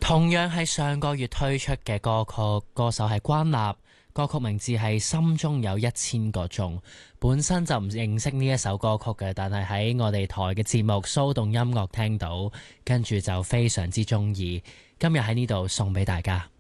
同樣係上個月推出嘅歌曲，歌手係關立，歌曲名字係《心中有1000個鐘》。本身就唔認識呢一首歌曲嘅，但係喺我哋台嘅節目騷動音樂聽到，跟住就非常之中意。今日喺呢度送俾大家。